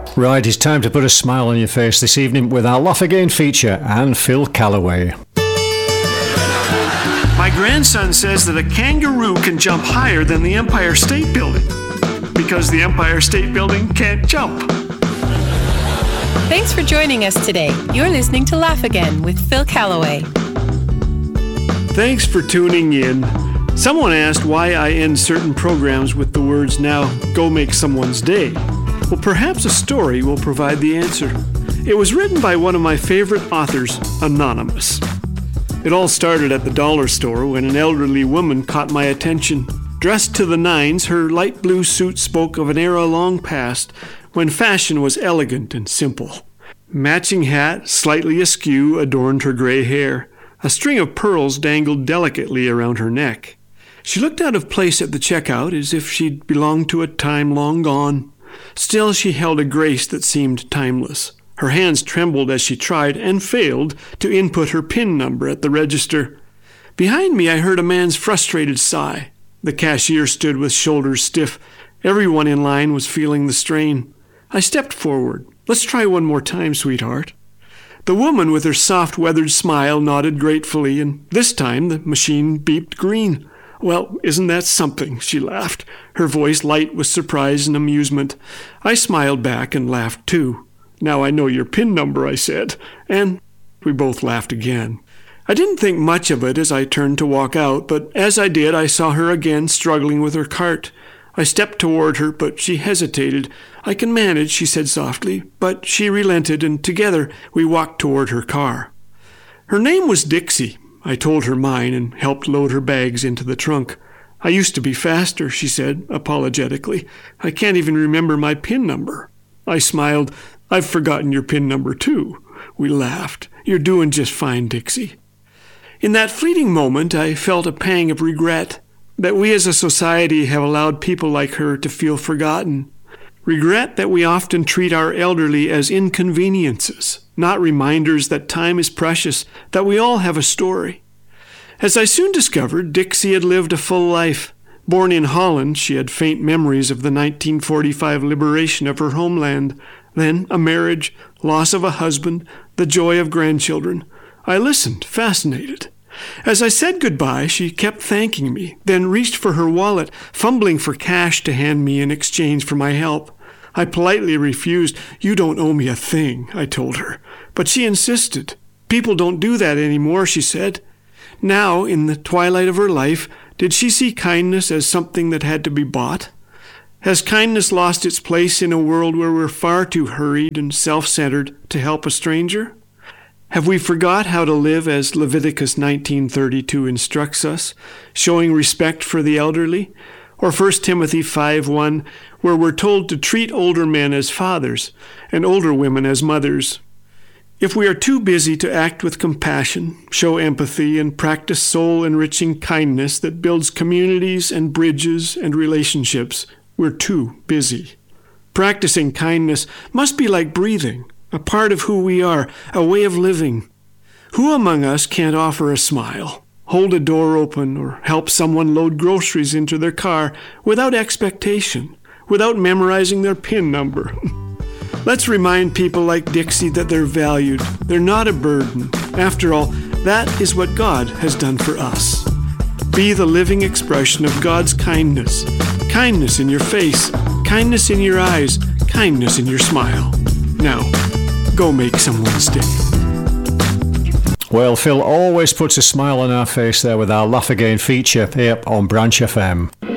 Right, it's time to put a smile on your face this evening with our Laugh Again feature and Phil Callaway. My grandson says that a kangaroo can jump higher than the Empire State Building because the Empire State Building can't jump. Thanks for joining us today. You're listening to Laugh Again with Phil Callaway. Thanks for tuning in. Someone asked why I end certain programs with the words, "Now go make someone's day." Well, perhaps a story will provide the answer. It was written by one of my favorite authors, Anonymous. It all started at the dollar store when an elderly woman caught my attention. Dressed to the nines, her light blue suit spoke of an era long past when fashion was elegant and simple. Matching hat, slightly askew, adorned her gray hair. A string of pearls dangled delicately around her neck. She looked out of place at the checkout as if she'd belonged to a time long gone. Still, she held a grace that seemed timeless. Her hands trembled as she tried and failed to input her PIN number at the register. Behind me, I heard a man's frustrated sigh. The cashier stood with shoulders stiff. Everyone in line was feeling the strain. I stepped forward. "Let's try one more time, sweetheart." The woman with her soft, weathered smile nodded gratefully, and this time the machine beeped green. "Well, isn't that something?" she laughed, her voice light with surprise and amusement. I smiled back and laughed too. "Now I know your PIN number," I said, and we both laughed again. I didn't think much of it as I turned to walk out, but as I did, I saw her again struggling with her cart. I stepped toward her, but she hesitated. "I can manage," she said softly, but she relented, and together we walked toward her car. Her name was Dixie. I told her mine and helped load her bags into the trunk. "I used to be faster," she said apologetically. "I can't even remember my PIN number." I smiled. "I've forgotten your PIN number too." We laughed. "You're doing just fine, Dixie." In that fleeting moment, I felt a pang of regret that we as a society have allowed people like her to feel forgotten. Regret that we often treat our elderly as inconveniences, not reminders that time is precious, that we all have a story. As I soon discovered, Dixie had lived a full life. Born in Holland, she had faint memories of the 1945 liberation of her homeland, then a marriage, loss of a husband, the joy of grandchildren. I listened, fascinated. As I said goodbye, she kept thanking me, then reached for her wallet, fumbling for cash to hand me in exchange for my help. I politely refused. "You don't owe me a thing," I told her. But she insisted. "People don't do that anymore," she said. Now, in the twilight of her life, did she see kindness as something that had to be bought? Has kindness lost its place in a world where we're far too hurried and self-centered to help a stranger? Have we forgot how to live as Leviticus 19:32 instructs us, showing respect for the elderly? Or 1 Timothy 5:1, where we're told to treat older men as fathers and older women as mothers. If we are too busy to act with compassion, show empathy, and practice soul-enriching kindness that builds communities and bridges and relationships, we're too busy. Practicing kindness must be like breathing, a part of who we are, a way of living. Who among us can't offer a smile, hold a door open, or help someone load groceries into their car without expectation, without memorizing their PIN number? Let's remind people like Dixie that they're valued. They're not a burden. After all, that is what God has done for us. Be the living expression of God's kindness. Kindness in your face, kindness in your eyes, kindness in your smile. Now, go make someone's day. Well, Phil always puts a smile on our face there with our Laugh Again feature here on Branch FM.